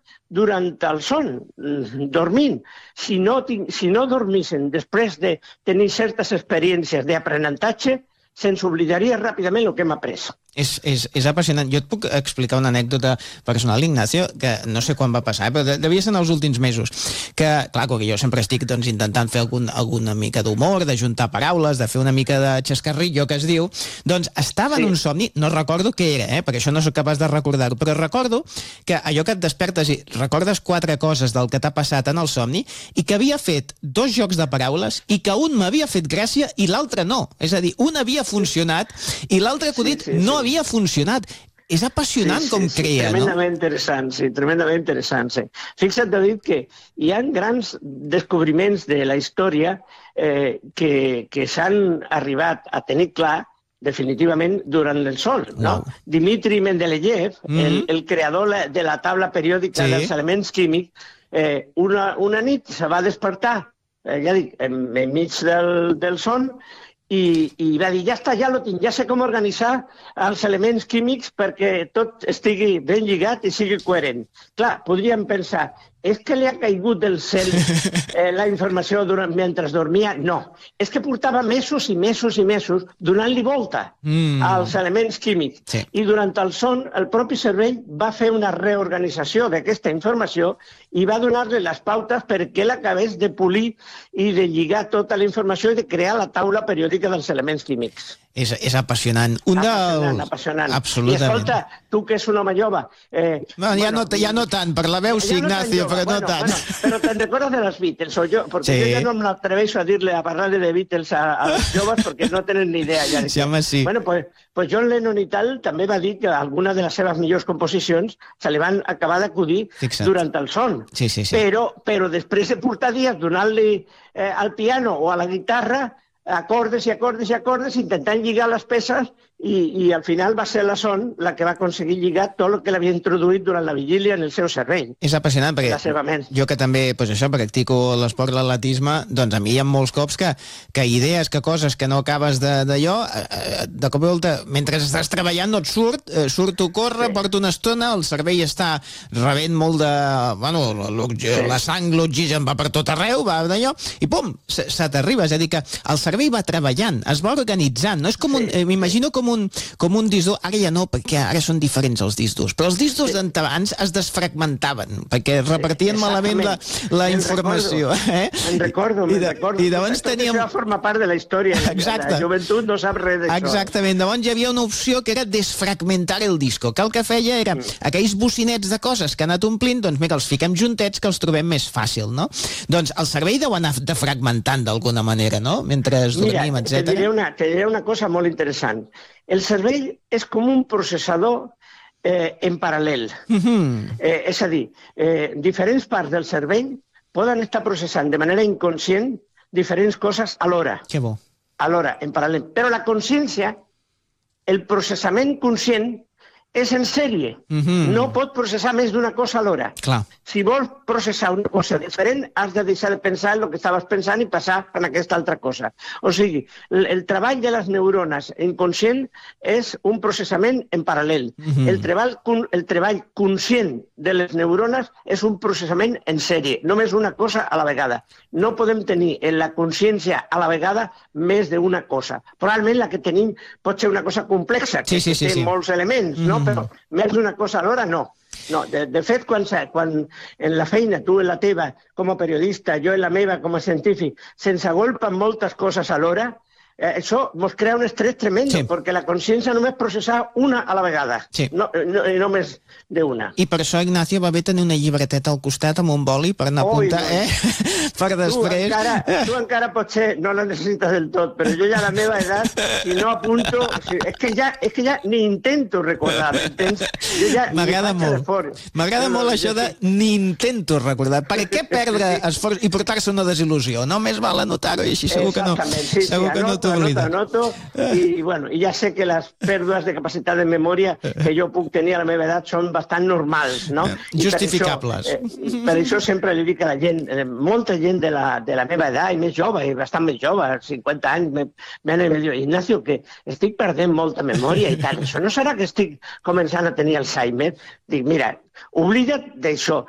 durant el son, dormint. Si no dormissin després de tenir certes experiències d'aprenentatge, se'ns oblidaria ràpidament el que hem après. És apassionant. Jo et puc explicar una anècdota personal, Ignacio, que no sé quan va passar, però devia ser en els últims mesos, que, clar, que jo sempre estic intentant fer alguna mica d'humor, d'ajuntar paraules, de fer una mica de xascarrillo, que es diu, doncs estava en un somni, no recordo què era, perquè això no soc capaç de recordar-ho, però recordo que allò que et despertes i recordes 4 coses del que t'ha passat en el somni i que havia fet 2 jocs de paraules i que un m'havia fet gràcia i l'altre no. És a dir, un havia funcionat i l'altre acudit no havia funcionat. És apassionant com crea, no? Tremendament interessant. Fixa't, David, que hi ha grans descobriments de la història que s'han arribat a tenir clar definitivament durant el sol, no? Dmitri Mendeleev, el creador de la taula periòdica dels elements químics, una nit se va despertar, ja dic, enmig del son, i va dir, ja està, ja lo tinc, ja sé com organitzar els elements químics perquè tot estigui ben lligat i sigui coherent. Clar, podríem pensar, és que li ha caigut del cel la informació mentre dormia? No, és que portava mesos i mesos i mesos donant-li volta als elements químics. I durant el son, el propi cervell va fer una reorganització d'aquesta informació i va donar-li les pautes perquè l'acabés de polir i de lligar tota la informació i de crear la taula periòdica dels elements químics. És apassionant. Apassionant. Absolutament. I escolta, tu que és un home jove... Ja no tant, per la veu sí, Ignacio, però no tant. Però te'n recordes de les Beatles, o jo? Perquè jo ja no m'atreveixo a parlar-li de Beatles a els joves perquè no tenen ni idea. Sí, home, sí. Bueno, pues John Lennon i tal també va dir que alguna de les seves millors composicions se li van acabar d'acudir durant el son. Però després de portar dies donant-li al piano o a la guitarra acordes i acordes i acordes, intentant lligar les peces, i al final va ser la son la que va aconseguir lligar tot el que l'havia introduït durant la vigília en el seu cervell. És apassionant, perquè jo que també practico l'esport l'atletisme, doncs a mi hi ha molts cops que idees, que coses que no acabes d'allò, de cop i volta, mentre estàs treballant no et surto a córrer, porto una estona, el cervell està rebent molt de... Bueno, la sang, l'oxigen va per tot arreu, va d'allò, i pum, se t'arriba. És a dir, que el cervell va treballant, es va organitzant, no és com m'imagino com un disc dur, ara ja no, perquè ara són diferents els discs durs, però els discs durs d'abans es desfragmentaven, perquè repartien malament la informació. Me'n recordo. I llavors teníem... Això forma part de la història. La joventut no sap res d'això. Exactament, llavors hi havia una opció que era desfragmentar el disco, que el que feia era aquells bocinets de coses que ha anat omplint, doncs mira, els fiquem juntets que els trobem més fàcil, no? Doncs el cervell deu anar defragmentant d'alguna manera, no? Mentre dormim, etc. Te diré una cosa molt interessant. El cervell és com un processador en paral·lel. És a dir, diferents parts del cervell poden estar processant de manera inconscient diferents coses alhora. Que bo. Alhora, en paral·lel. Però la consciència, el processament conscient, és en sèrie. No pot processar més d'una cosa alhora. Si vols processar una cosa diferent, has de deixar de pensar en el que estaves pensant i passar a aquesta altra cosa. O sigui, el treball de les neurones inconscient és un processament en paral·lel. El treball conscient de les neurones és un processament en sèrie, només una cosa a la vegada. No podem tenir en la consciència a la vegada més d'una cosa. Probablement la que tenim pot ser una cosa complexa, que té molts elements, no? Però més d'una cosa alhora no. De fet, quan en la feina, tu en la teva com a periodista, jo en la meva com a científic, se'ns agolpen moltes coses alhora, això ens crea un estrès tremendo, perquè la consciència només processa una a la vegada, no només d'una. I per això, Ignacio, va bé tenir una llibreteta al costat amb un boli per anar a apuntar, per després... Tu encara potser no la necessites del tot, però jo ja a la meva edat, si no apunto... És que ja ni intento recordar, entens? M'agrada molt això de ni intento recordar. Per què perdre esforç i portar-se una desil·lusió? No més val anotar-ho i així segur que no t'oblides. Anoto, i ja sé que les pèrdues de capacitat de memòria que jo puc tenir a la meva edat són bastant normals, no? Justificables. Per això sempre li dic a la gent, molta gent de la meva edat, i més jove, i bastant més jove, 50 anys, m'han dit, Ignacio, que estic perdent molta memòria i tal. Això no serà que estic començant a tenir Alzheimer? Dic, mira, oblida't d'això.